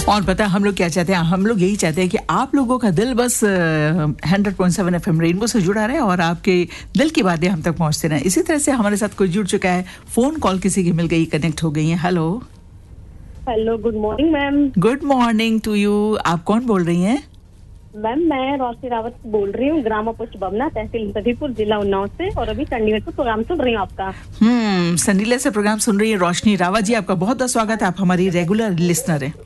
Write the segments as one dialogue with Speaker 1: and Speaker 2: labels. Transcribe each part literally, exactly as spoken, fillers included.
Speaker 1: और पता है हम लोग क्या चाहते हैं, हम लोग यही चाहते हैं कि आप लोगों का दिल बस hundred point seven F M rainbow से जुड़ा रहे और आपके दिल की बातें हम तक पहुंचते रहें। इसी तरह से हमारे साथ कोई जुड़ चुका है, फोन कॉल किसी की मिल गई, कनेक्ट हो गई है। Hello
Speaker 2: hello, good morning ma'am.
Speaker 1: Good morning to you. आप कौन बोल रही हैं?
Speaker 2: मैम मैं रोशनी रावत बोल रही हूँ, ग्राम पोस्ट बमना, तहसील सदीपुर, जिला उन्नाव से, और अभी चंडीगढ़ से प्रोग्राम सुन रही हूँ आपका।
Speaker 1: हम्म संडीगढ़ से प्रोग्राम सुन रही है रोशनी रावत जी, आपका बहुत बहुत स्वागत है। आप हमारी रेगुलर लिसनर हैं।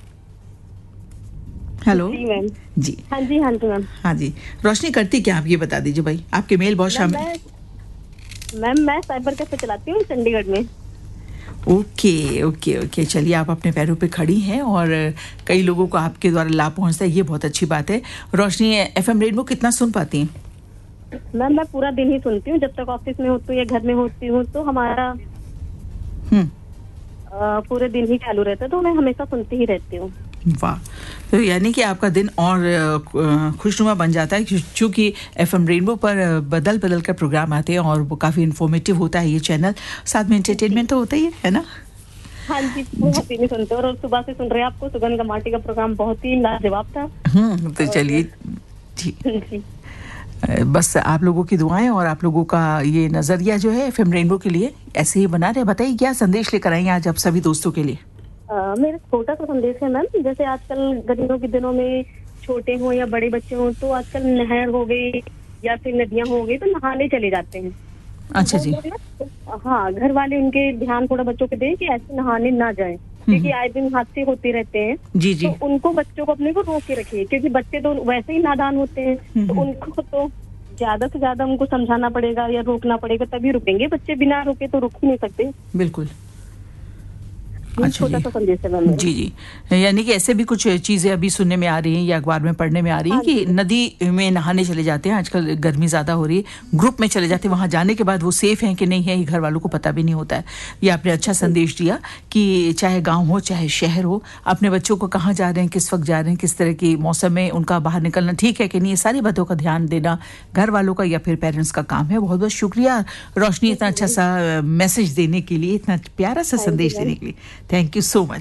Speaker 1: हेलो
Speaker 2: जी मैम।
Speaker 1: जी
Speaker 2: हाँ जी हाँ जी मैम।
Speaker 1: हाँ जी, रोशनी करती क्या आप ये बता दीजिए भाई, आपके मेल बहुत शामिल।
Speaker 2: मैम मैं साइबर कैफे चलाती हूँ चंडीगढ़ में।
Speaker 1: ओके ओके ओके चलिए, आप अपने पैरों पे खड़ी हैं और कई लोगों को आपके द्वारा लाभ पहुंचता है, ये बहुत अच्छी बात है। रोशनी, एफएम रेनबो कितना सुन पाती हैं?
Speaker 2: मैम मैं पूरा दिन ही सुनती हूँ, जब तक ऑफिस में होती हूँ या घर में होती हूँ तो हमारा
Speaker 1: हम्म
Speaker 2: पूरे दिन ही चालू रहता है, तो मैं हमेशा सुनती ही रहती हूँ।
Speaker 1: वाह, तो यानी कि आपका दिन और खुशनुमा बन जाता है, क्योंकि एफएम रेनबो पर बदल बदल कर प्रोग्राम आते हैं और वो काफ़ी इन्फॉर्मेटिव होता है ये चैनल, साथ में एंटरटेनमेंट तो होता ही है, है ना?
Speaker 2: हाँ जी, बहुत ही सुनते हैं और सुबह से सुन रहे हैं आपको। सुगंध कमाटी का प्रोग्राम बहुत ही लाजवाब था।
Speaker 1: हम्म तो चलिए जी, बस आप लोगों की दुआएं और आप लोगों का ये नजरिया जो है एफएम रेनबो के लिए ऐसे ही बना रहे। बताइए क्या संदेश लेकर आएंगे आज आप सभी दोस्तों के लिए?
Speaker 2: Uh, मेरा छोटा सा संदेश है मैम, जैसे आजकल गर्मियों के दिनों में छोटे हों या बड़े बच्चे हों तो आजकल नहर हो गई या फिर नदियां हो गई तो नहाने चले जाते हैं।
Speaker 1: अच्छा जी।
Speaker 2: हाँ, घर वाले उनके ध्यान थोड़ा बच्चों पे दें कि ऐसे नहाने ना जाएं, क्योंकि आए दिन हादसे होते रहते हैं।
Speaker 1: जी जी।
Speaker 2: तो उनको बच्चों को अपने को रोक के रखिए, क्योंकि बच्चे तो वैसे ही नादान होते हैं, तो उनको तो ज्यादा से ज्यादा उनको समझाना पड़ेगा या रोकना पड़ेगा, तभी रुकेंगे। बच्चे बिना रोके तो रुक ही नहीं सकते।
Speaker 1: बिल्कुल।
Speaker 2: अच्छा छोटा सा संदेश है
Speaker 1: जी जी, यानी कि ऐसे भी कुछ चीजें अभी सुनने में आ रही हैं या अखबार में पढ़ने में आ रही हैं कि नदी में नहाने चले जाते हैं, आजकल गर्मी ज्यादा हो रही है, ग्रुप में चले जाते हैं, वहां जाने के बाद वो सेफ हैं कि नहीं है ये घर वालों को पता भी नहीं होता है। ये आपने अच्छा संदेश दिया कि चाहे गाँव हो चाहे शहर हो, अपने बच्चों को कहाँ जा रहे हैं, किस वक्त जा रहे हैं, किस तरह की मौसम में उनका बाहर निकलना ठीक है कि नहीं, ये सारी बातों का ध्यान देना घर वालों का या फिर पेरेंट्स का काम है। बहुत बहुत शुक्रिया रोशनी, इतना अच्छा सा मैसेज देने के लिए, इतना प्यारा सा संदेश देने के लिए। Thank you so much.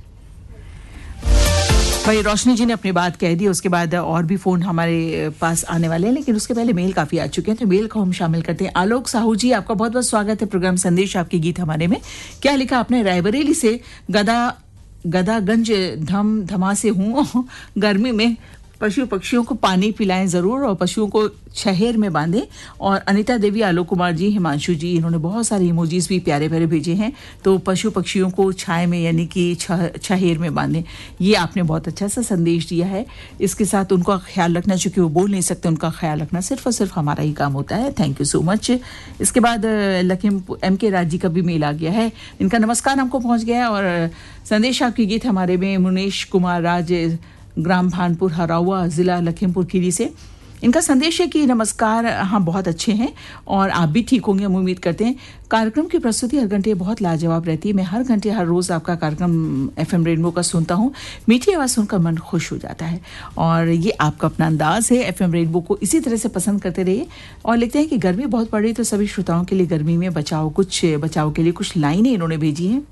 Speaker 1: भाई रोशनी जी ने अपनी बात कह दी, उसके बाद और भी फोन हमारे पास आने वाले हैं, लेकिन उसके पहले मेल काफी आ चुके हैं, तो मेल को हम शामिल करते हैं। आलोक साहू जी, आपका बहुत बहुत स्वागत है प्रोग्राम संदेश आपके गीत हमारे में। क्या लिखा आपने? रायबरेली से गदा गदागंज धम धमा से हूँ, गर्मी में पशु पक्षियों को पानी पिलाएं जरूर और पशुओं को छहेर में बांधें। और अनीता देवी, आलोक कुमार जी, हिमांशु जी, इन्होंने बहुत सारे इमोजीज भी प्यारे प्यारे भेजे हैं। तो पशु पक्षियों को छाए में यानी कि छहेर में बांधें, ये आपने बहुत अच्छा सा संदेश दिया है। इसके साथ उनका ख्याल रखना, चूंकि वो बोल नहीं सकते, उनका ख्याल रखना सिर्फ और सिर्फ हमारा ही काम होता है। Thank you so much. इसके बाद लखीमपुर एम के राज जी का भी मेल आ गया है, इनका नमस्कार हमको पहुंच गया है और संदेश आपके गीत हमारे में मुनीश कुमार राज, ग्राम भानपुर, हरावा, जिला लखीमपुर खीरी से। इनका संदेश है कि नमस्कार, हाँ बहुत अच्छे हैं और आप भी ठीक होंगे हम उम्मीद करते हैं। कार्यक्रम की प्रस्तुति हर घंटे बहुत लाजवाब रहती है, मैं हर घंटे हर रोज आपका कार्यक्रम एफएम रेनबो का सुनता हूँ, मीठी आवाज़ सुनकर मन खुश हो जाता है और ये आपका अपना अंदाज है। एफएम रेनबो को इसी तरह से पसंद करते रहिए। और लिखते हैं कि गर्मी बहुत पड़ रही, तो सभी श्रोताओं के लिए गर्मी में बचाव कुछ बचाव के लिए कुछ लाइनें इन्होंने भेजी हैं।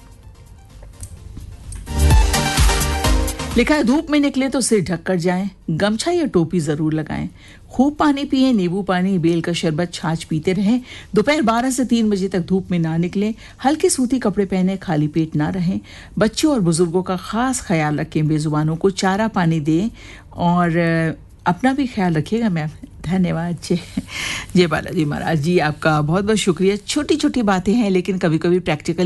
Speaker 1: लिखा है, धूप में निकले तो सिर ढक कर जाएं, गमछा या टोपी जरूर लगाएं, खूब पानी पिएं, नींबू पानी, बेल का शरबत, छाछ पीते रहें, दोपहर बारह से तीन बजे तक धूप में ना निकलें, हल्के सूती कपड़े पहने, खाली पेट ना रहें, बच्चों और बुजुर्गों का खास ख्याल रखें, बेजुबानों को चारा पानी दें और अपना भी ख्याल रखिएगा मैम। धन्यवाद जय जय बालाजी महाराज जी, आपका बहुत बहुत शुक्रिया। छोटी छोटी बातें हैं लेकिन कभी कभी प्रैक्टिकल